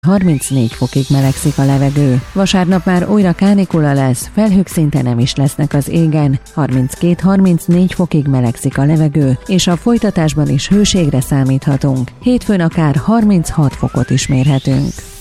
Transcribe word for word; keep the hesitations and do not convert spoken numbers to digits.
harmincnégy fokig melegszik a levegő. Vasárnap már újra kánikula lesz, felhők szinte nem is lesznek az égen, harminckét-harmincnégy fokig melegszik a levegő, és a folytatásban is hőségre számíthatunk. Hétfőn akár harminchat fokot is mérhetünk.